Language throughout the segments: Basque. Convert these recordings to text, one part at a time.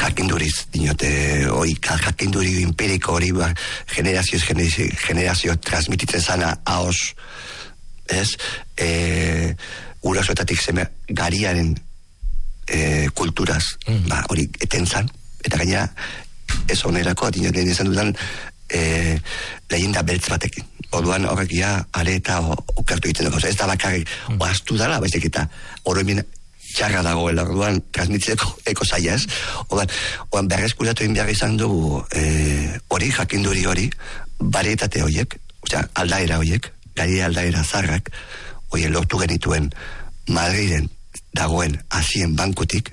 jakinduriz, dinote, jakinduri empiriko hori, generazio transmititzen zana haos, ez, urasoetatik zeme gariaren kulturaz, hori eten zan, eta gaina ez onerako, dinote, izan dudan, leyenda beltz batekin. Orduan horrekia areta okertu egiten dugu. Ez da bakarrik oaztu dala, baizik eta oroimen txarra dagoela, orduan transmititzeko eko zaila, ez? Orduan berreskuratu egin behar izan dugu hori, jakinduri hori, barietate horiek, osea, aldaera horiek, gari aldaera zarrak, hori lortu genituen Madriden dagoen azien bankutik,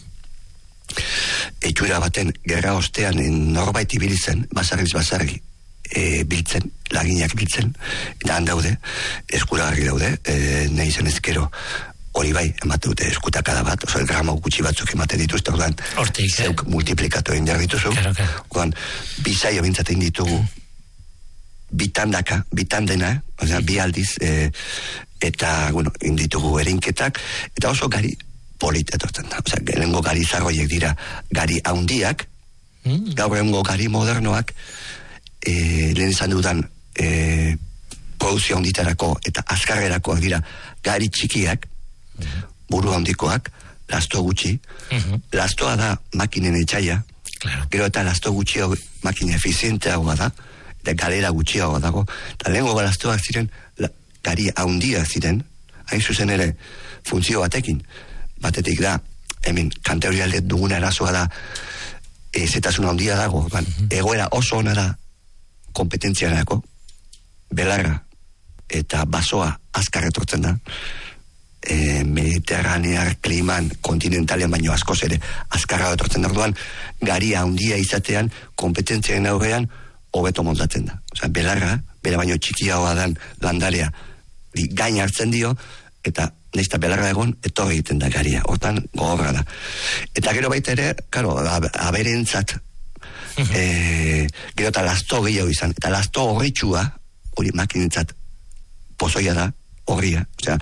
etxura baten gerra ostean norbait ibilitzen, basarri biltzen, laginak biltzen, eta han daude, eskuragarri daude, nahi zen ezkero, hori bai, emate dute eskutakada bat, oso gramo gutxi batzuk ematen dituzte, orduan, zeuk multiplikatu egin behar dituzu, orduan, bizaio bintzaten ditugu, bitandena, osea, bi aldiz, eta, bueno, inditugu erinketak, eta oso gari polit etortzen da, osea, gelengo gari zarroiek dira, gari haundiak, gaur egungo gari modernoak, lehen izan dudan produzio handitarako eta azkarrerakoak dira gari txikiak, buru handikoak, lasto gutxi, lastoa da makinen etxaia, gero eta lasto gutxi makine efizienteagoa da, eta galera gutxiagoa dago, eta lehenko lastoak ziren, gari handia ziren, hain zuzen ere funtzio batetik da, hemen Kantabrialde duguna erazoa da, zetasun handia dago, egoera oso ona da, kompetentziarako, belarra eta basoa azkar etortzen da, mediterranear kliman kontinentalean baino askoz ere azkarra etortzen da, orduan garia handia izatean kompetentziaren aurrean hobeto moldatzen da. Osea, belarra, bera baino txikiagoa dan landarea gain hartzen dio, eta nahizta belarra egon, etorri egiten da garia, hortan gogorra da. Eta gero baita ere, karo, aberentzat, gero eta lasto gehiago izan, eta lasto horritxua, hori makinentzat pozoia da, horria, osea,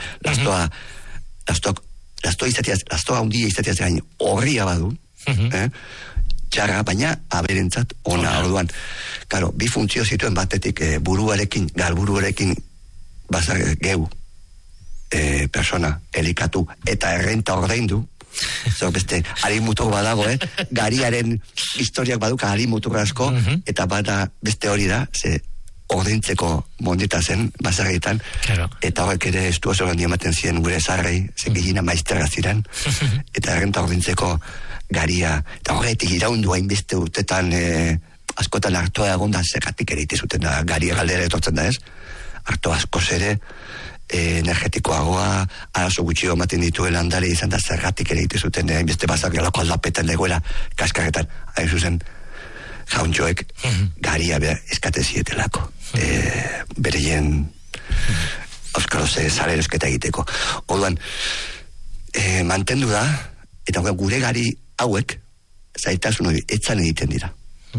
lastoa handia izatiaz gain horria badu, txarra, baina aberentzat ona, orduan, karo, bi funtzio zituen batetik buruarekin, galburuarekin bazar geu persona elikatu eta errenta ordaindu. Zer beste, arimutur badago, gariaren historiak baduka arimutur asko, eta bada beste hori da, ze ordaintzeko mondeta zen, bazarretan, eta horrek ere estu oso handi ematen ziren gure zarrei, ze gehina maizterra ziren, eta errenta ordaintzeko garia, eta horretik iraundu hainbeste urtetan, askotan hartoa egon da, zergatik ere itezuten da, gari galdera etortzen da, ez? Harto askoz ere, energetikoagoa, arazo gutxio ematen dituen landare izan da, zergatik ere itezuten, hainbeste bazak galako aldapetan dagoela, kaskarretan, hain zuzen, jauntxoek garia eskate zietelako, bereien auskaroze salerosketa egiteko. Orduan, mantendu da, eta gure gari hauek, zaitasun hori, etzan egiten dira.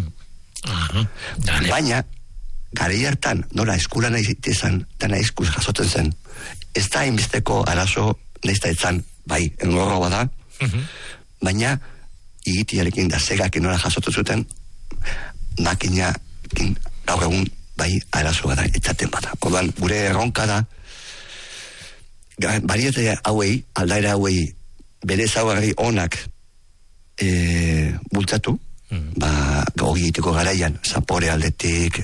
Baina, gari hartan, nola eskura nahi zitezan, dana eskuz jasotzen zen, ez da hainbesteko arazo nahiz da etzan, bai, engorro bada, baina, igitiarekin da segakin nola jasotu zuten, makinakin gaur egun bai arazo bada, etzaten bada. Orduan, gure erronka da, bariote hauei, aldaera hauei, bere zaugarri onak bultzatu, gogi egiteko garaian, zapore aldetik,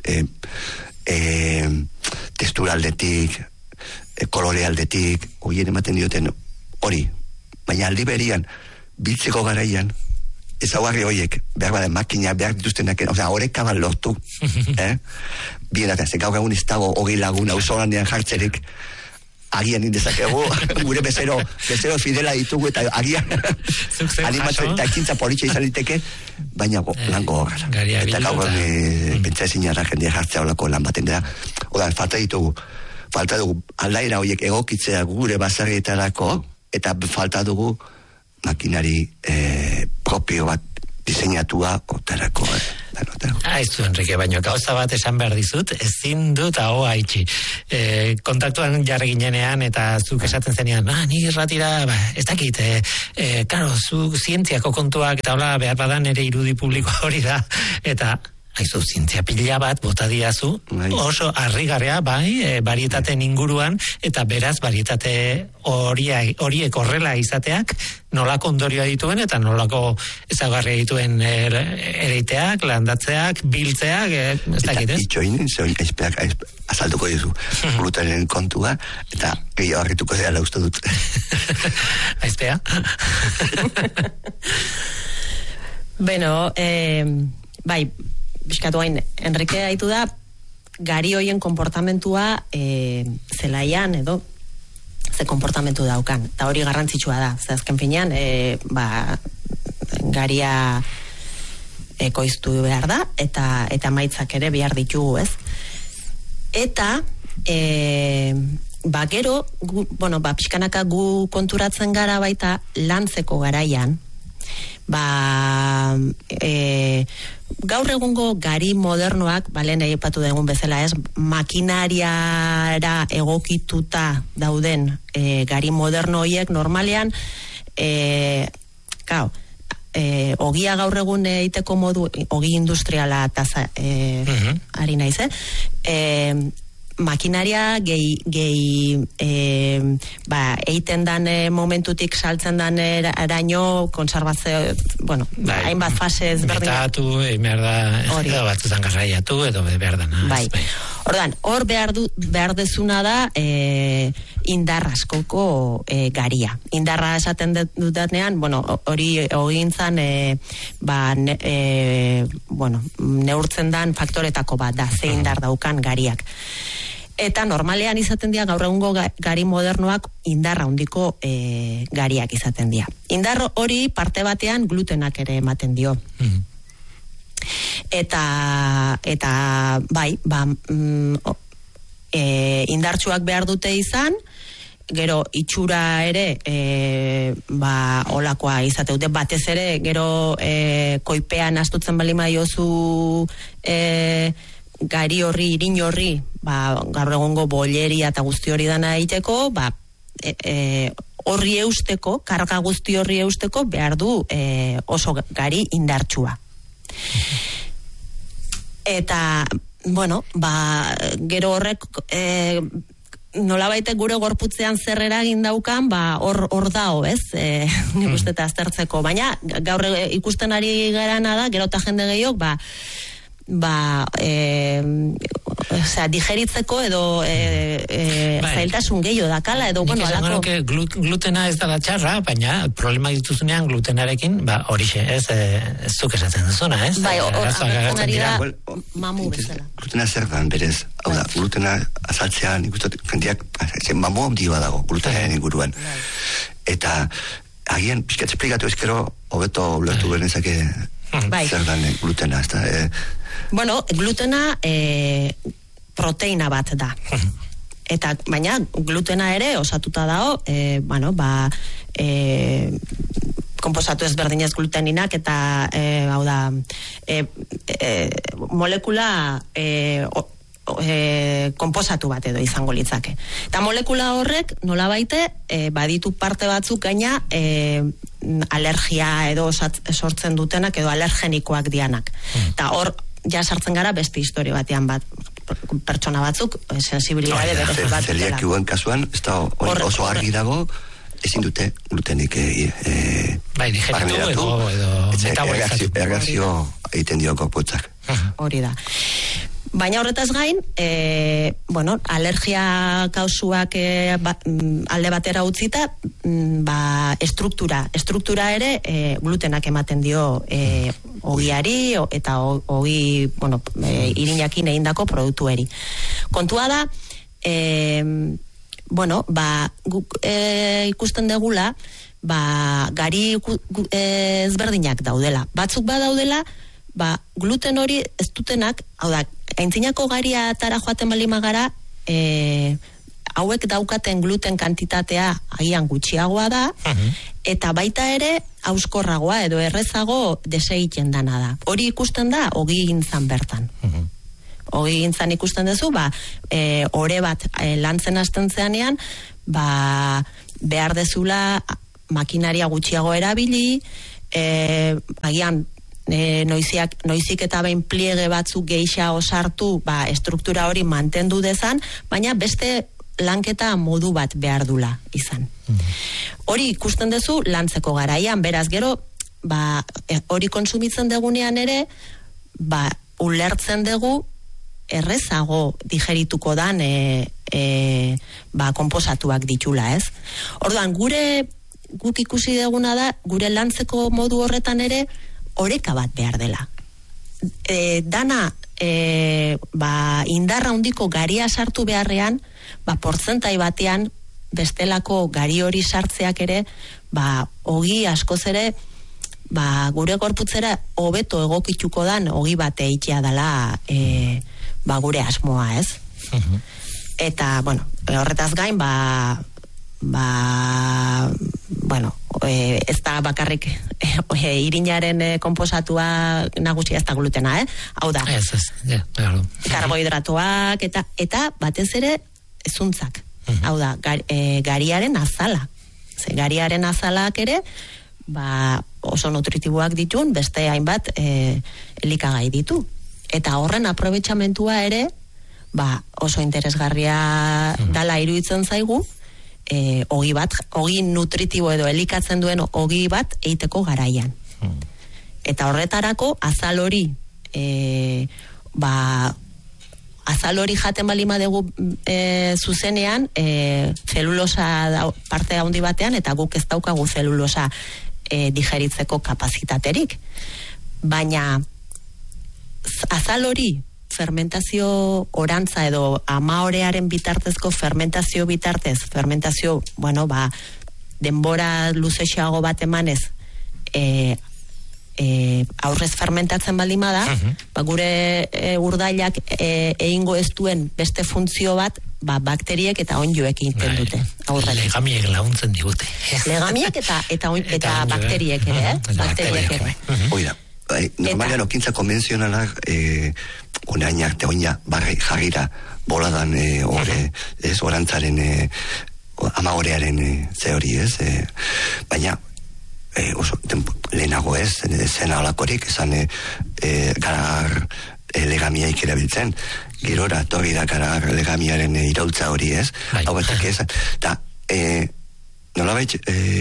textura aldetik, kolore aldetik, horien ematen dioten hori, baina aldi berian, biltzeko garaian, ezaugarri horiek, behar bada makina, behar dituztenak, osea, horreka bat lortu, bienatzen, ze gaur egun ez dago hori lagun, auzolanean jartzerik, agian indezakegu, gure bezero fidela ditugu, eta agian animatzen eta ekintza politxe izan liteke, baina lango horra. Eta gaur pentsa ezin jarra jendea jartzea olako lan baten dira. Odan, falta dugu aldaera horiek egokitzea gure basarrietarako, eta falta dugu makinari propio bat diseinatua otarako. Aizu, Enrique, baino gauza bat esan behar dizut, ezin dut ahoa itxi. Kontaktuan jarri ginenean, eta zuk esaten zenean, ni irratira, ez dakit, karo, zuk zientziako kontuak, eta hola, behar badan ere irudi publiko hori da, eta aizu, zientzia pila bat bota diazu, oso harrigarria, barietateen inguruan, eta beraz, barietate horiek horrela izateak, nolako ondorioa dituen, eta nolako ezagarria dituen ereiteak, landatzeak, biltzeak, ez dakit, ez? Eta itxoin, azalduko dizu, glutenen kontua, eta gehiago harrituko dela uste dut. Aizpea? Bueno, bai, bizkatu hain, Enrique haitu da, gari hoien konportamentua zelaian edo ze konportamentu daukan. Eta hori garrantzitsua da. Ze azken finean, garia ekoiztu behar da, eta maitzak ere behar ditugu, ez? Eta, gero, pixkanaka gu konturatzen gara baita lantzeko garaian, gaur egungo gari modernoak, lehen aipatu dugun bezala, ez, makinariara egokituta dauden gari moderno horiek normalean ogia gaur egun egiteko modu, ogi industriala ari naiz, makinaria eiten dan momentutik saltzen dan araño konservazio, hainbat fase ezberdin. Metatu, merda batzutan garraiatu, edo behar dana. Bai. Ordan, hor behar dezuna da indar askoko garia. Indarra esaten dudanean, hori ogintzan neurtzen dan faktoretako bat da, ze indar daukan gariak. Eta normalean izaten dira gaur egungo gari modernoak indarra handiko gariak izaten dira. Indar hori parte batean glutenak ere ematen dio. Eta indartsuak behar dute izan, gero itxura ere olakoa izate dute, batez ere gero koipean astutzen bali maiozu gari horri, irin horri, gaur egongo bolleria eta guzti hori dana egiteko, horri eusteko, karga guzti horri eusteko, behar du oso gari indartsua. Eta, gero horrek nolabait gure gorputzean zer eragin daukan, hor dao, ez? Nik uste eta aztertzeko. Baina, gaur ikusten ari garana da, gero eta jende gehiok, digeritzeko edo zailtasun gehiago dakala edo alako. Glutena ez da txarra, baina problema dituzunean glutenarekin, horixe, ez zuk esatzen duzuna, ez? Bai, agertzen ari da mamu bezala. Glutena zer dan, berez, hau da, glutena azaltzean, ikustot, jendeak, mamu handia dago, glutenaren inguruan. Eta, agian, pixkat esplikatu ezkero, hobeto ulertu benezake zer dan glutena, ez da, glutena proteina bat da. Eta, baina, glutena ere osatuta dago, konposatu ezberdinez gluteninak eta, molekula konposatu bat edo izango litzake. Eta molekula horrek, nola baite, baditu parte batzuk gaina alergia edo sortzen dutenak edo alergenikoak dianak. Eta hor, ja sartzen gara beste historia batean pertsona batzuk sensibilidade berezi bat. Zeliakioen kasuan, ez da oso argi dago, ezin dute glutenik digeritu edo metabolizatu. Erreakzio egiten dio gorputzak. Hori da. Baina horretaz gain, alergia kausuak alde batera utzita, estruktura ere glutenak ematen dio ogiari eta ogi, irinakin egindako produktueri. Kontua da, guk ikusten degula, gari ezberdinak daudela. Batzuk badaudela, gluten hori ez dutenak, hau da, aintzinako garia atara joaten bali magara, hauek daukaten gluten kantitatea agian gutxiagoa da, eta baita ere, auskorragoa edo errezago desegiten dana da. Hori ikusten da ogigintzan bertan. Ogigintzan ikusten duzu, ore bat lantzen hasten zeanean, behar dezula makinaria gutxiago erabili, agian noizik eta behin pliege batzuk geixa osartu, estruktura hori mantendu dezan, baina beste lanketa modu bat behar dula izan. Hori ikusten duzu lantzeko garaian, beraz gero, hori konsumitzen degunean ere, ulertzen dugu errezago digerituko dan konposatuak ditula, ez? Orduan, guk ikusi deguna da, gure lantzeko modu horretan ere, oreka bat behar dela. Dana, indarra handiko garia sartu beharrean, portzentai batean, bestelako gari hori sartzeak ere, ogi askoz ere, gure gorputzera hobeto egokituko dan, ogi bat eitea dela gure asmoa, ez? Eta, horretaz gain, ez da bakarrik irinaren konposatua nagusia ez da glutena, hau da, karbohidratoak eta batez ere zuntzak, hau da, gariaren azala. Gariaren azalak ere oso nutritiboak ditun, beste hainbat elikagai ditu. Eta horren aprobetxamentua ere oso interesgarria dala iruditzen zaigu, ogi nutritibo edo elikatzen duen ogi bat eiteko garaian. Eta horretarako azal hori azal hori jaten balima dugu zuzenean zelulosa parte handi batean, eta guk ez daukagu zelulosa digeritzeko kapazitaterik. Baina azal hori fermentazio orantza edo amaorearen bitartezko fermentazio denbora luzexeago bat emanez aurrez fermentatzen baldima da, gure urdailak egingo ez duen beste funtzio bat, bakteriek eta onjoek egiten dute. Legamiek laguntzen digute. Legamiek eta bakteriek ere, bakteriek ere. Oida, normalian okintza konvenzionalak orain arte barri jarrira boladan orantzaren amaorearen zeori, ez? Baina oso lehenago ez, zena olakorik, esan garar legamiaik erabiltzen, gerora torri da garar legamiaren iraultza hori, ez? Hau betek ez, eta nolabait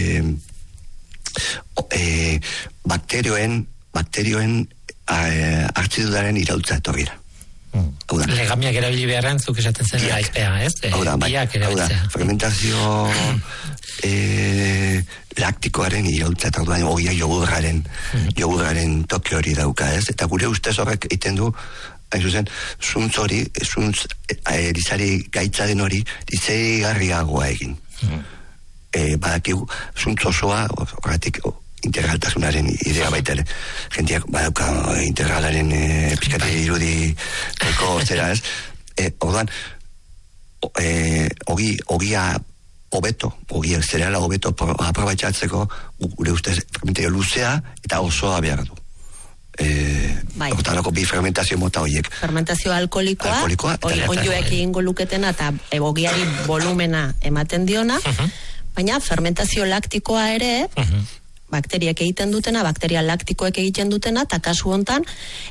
bakterioen hartzidudaren iraultza etorri da. Legamiak erabili beharren zuk esaten zen aizpea, ez? Biak erabiltzea. Fermentazio laktikoaren iraultza, eta ogia jogurraren toki hori dauka, ez? Eta gure ustez horrek egiten du, hain zuzen, zuntz hori, erizari gaitza den hori, dizei garriagoa egin. Badakigu, zuntz osoa, horretik, integraltasunaren idea baita ere. Gentiak badauka integralaren pizkate irudi zera, ez? Orduan, ogia hobeto, ogia zereala hobeto aprobaitzatzeko gure ustez fermentazio luzea eta osoa behar du. Hortarako bi fermentazio mota horiek. Fermentazio alkoholikoa onjoek egingo luketena eta ogiari volumena ematen diona, baina fermentazio laktikoa ere bakteriak egiten dutena, bakteria laktikoek egiten dutena, eta kasu hontan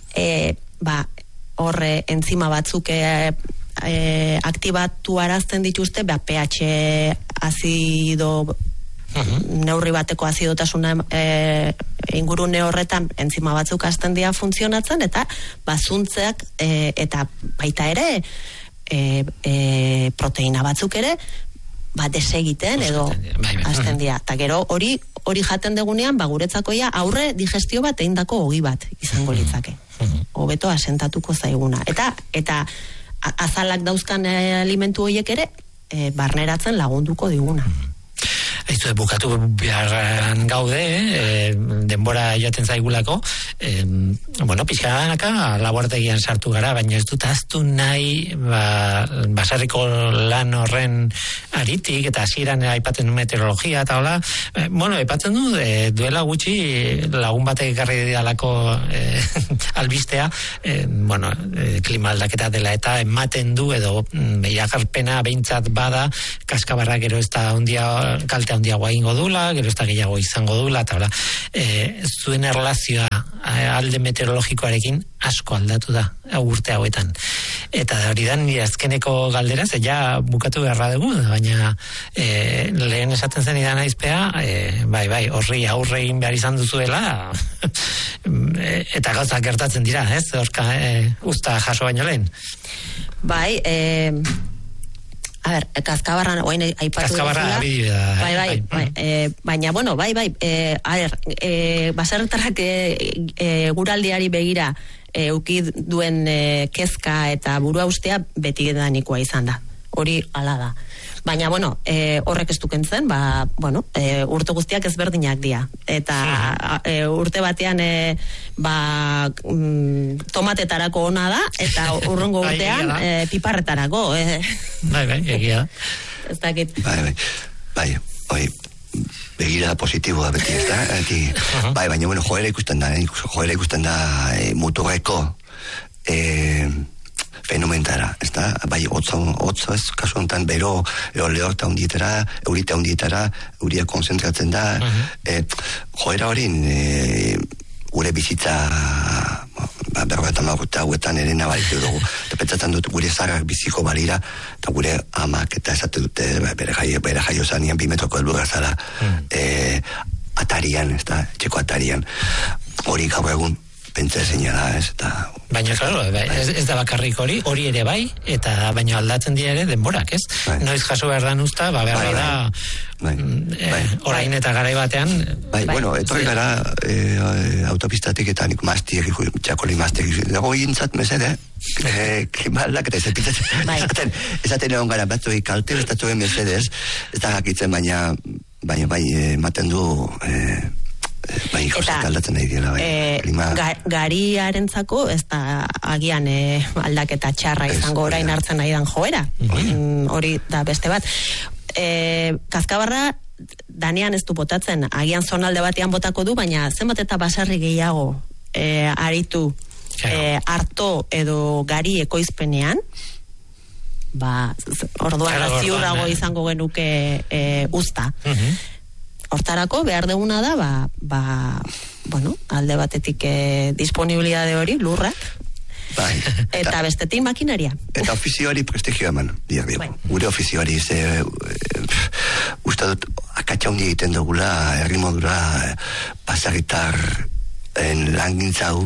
horre enzima batzuk aktibatu arazten dituzte, pH azido neurri bateko azidotasuna ingurune horretan enzima batzuk hasten dira funtzionatzen, eta zuntzeak eta baita ere proteina batzuk ere desegiten edo hasten dira. Eta gero hori jaten degunean, guretzakoia aurre digestio bat eindako ogi bat izango litzake. Hobeto asentatuko zaiguna. Eta azalak dauzkan alimentu horiek ere barneratzen lagunduko diguna. aizu, bukatu beharran gaude, denbora joaten zaigulako, bueno, pixkanaka laborategian sartu gara, baina ez dut ahaztu nahi, basarriko lan horren aritik, eta hasieran aipatzen du meteorologia, eta hola, bueno, aipatzen du, duela gutxi lagun batek ekarri didalako albistea, bueno, klima aldaketa dela eta ematen du edo iragarpena behintzat bada kaskabarra gero ez da kalte handiagoa ingo dula, gero ez da gehiago izango dula, eta hola, zuen erlazioa alde meteorologikoarekin asko aldatu da urte hauetan. Eta hori da nire azkeneko galdera, ze ja bukatu beharra dugu, baina lehen esaten zen idan aizpea, bai, horri aurre egin behar izan duzuela, eta gauza gertatzen dira, ez? Horka, usta jaso baino lehen. Bai, a ber, Kazkabarran oain aipatu Kazkabarra abide da. Bai, baina, bueno, bai, a ber, baserritarrak guraldiari begira euki duen kezka eta burua ustea beti edanikoa izan da. Hori hala da. Baina, bueno, horrek ez dukentzen, bueno, urte guztiak ezberdinak dira. Eta urte batean, tomatetarako ona da, eta urrengo urtean piparretarako. Bai, egia da. Ez dakit. Bai, begira positiboa beti, ez da? Bai, baina, bueno, joera ikusten da muturreko fenomentara, ez da? Bai, otzo ez, kasu honetan, bero lehorta hundietara, eurita hundietara, euria konzentratzen da, joera horin, gure bizitza, berrogetan marruta hauetan ere nabaritu dugu, eta pentsatzen dut gure zarrak biziko balira, eta gure amak, eta esate dute, bere jaio zanean 2 metroko helburra zara, atarian, ez da, txeko atarian, hori gaur egun, pentsa zeinala, ez, eta... Baina, claro, ez da bakarrik hori ere bai, eta baina aldatzen dira ere denborak, ez? Noiz jaso behar da nuzta, behar da orain eta garai batean... Bueno, etorri gara autopistatik eta nik maztiek, txakoli maztiek, dago egintzat mesede, klimalak eta esaten egon gara batzuei kalte, ez datzuen mesedez, ez da jakitzen, baina ematen du... Bai, gauzak aldatzen nahi dira, gariarentzako ez da agian aldaketa txarra izango orain hartzen nahi dan joera. Hori da beste bat. Kazkabarra danean ez du botatzen, agian zonalde batean botako du, baina zenbat eta basarri gehiago aritu harto edo gari ekoizpenean, orduan ziurrago izango genuke usta. Hortarako behar deguna da, bueno, alde batetik disponibilidade hori, lurrak, eta bestetik makinaria. Eta ofizioari prestigioa eman, gure ofizioari, uste dut, akatsa hundi egiten dugula, herri modura, pasarritar langintzau,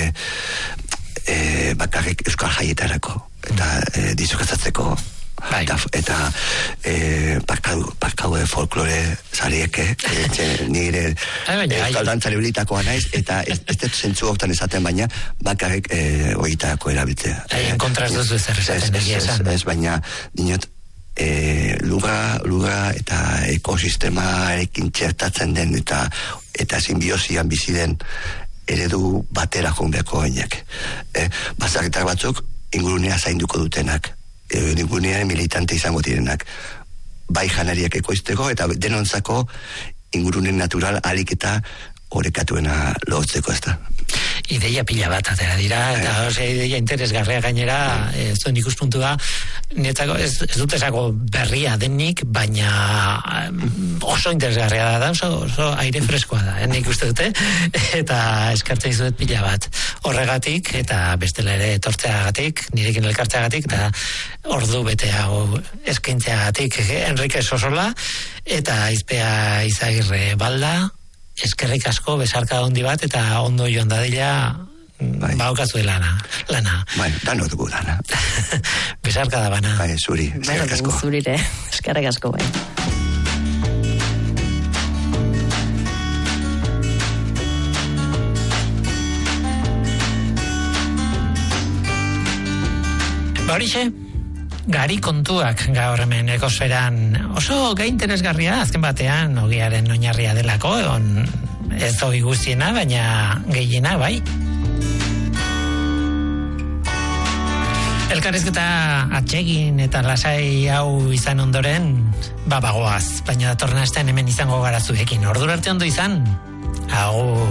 bakarrik euskal jaietarako, eta dizukazatzeko, eta parkau folklore zarieke nire euskal dantzari bilitakoa naiz, eta ez dut zentzu hortan esaten, baina bakarrik horietako erabiltzea. Haien kontraz duzu ezer esaten egia esan. Ez, baina dinot lurra eta ekosistemarekin txertatzen den eta simbiosian bizi den eredu batera jonbeako gainak. Basarritar batzuk ingurunea zainduko dutenak, ingurunean militante izango direnak, bai janariak ekoizteko eta denontzako ingurune natural alik eta orekatuena lortzeko, ez da. Ideia pila bat atera dira, eta ideia interesgarria gainera, zuen ikuspuntua, netzako ez dut esako berria denik, baina oso interesgarria da, oso aire freskoa da, nik uste dute, eta eskartzen izuet pila bat. Horregatik, eta bestela ere etortzeagatik, nirekin elkartzeagatik, eta ordu beteago eskaintzeagatik, Enrique Sosola, eta Aizpea Izagirre Balda, eskerrik asko, besarka handi bat, eta ondo joan dadila baukazue lana. Bai, dano dugu lana. Besarka da bana. Bai, zuri, eskerrik asko. Zurire, eskerrik asko, bai. Horixe, gari kontuak gaur hemen ekosferan oso gai interesgarria, azken batean ogiaren oinarria delako, ez hori guztiena, baina gehiena, bai. Elkarrizketa atsegin eta lasai hau izan ondoren, bagoaz, baina datorren astean hemen izango gara zuekin. Ordura arte ondo izan. Agur.